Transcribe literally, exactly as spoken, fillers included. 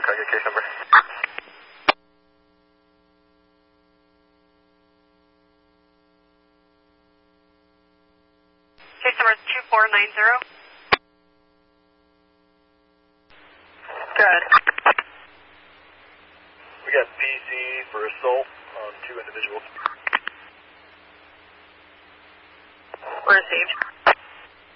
Can I get case number? Case number two four nine zero. Good. We got P C for assault on two individuals. Received.